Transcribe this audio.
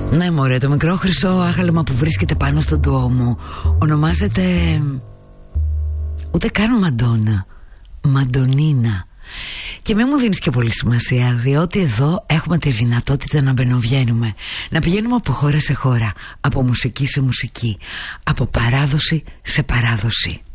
Ναι μωρέ, το μικρό χρυσό άγαλμα που βρίσκεται πάνω στον τουόμο ονομάζεται ούτε καν Μαντόνα, Μαντονίνα. Και μην μου δίνεις και πολύ σημασία, διότι εδώ έχουμε τη δυνατότητα να μπαινοβγαίνουμε, να πηγαίνουμε από χώρα σε χώρα, από μουσική σε μουσική, από παράδοση σε παράδοση.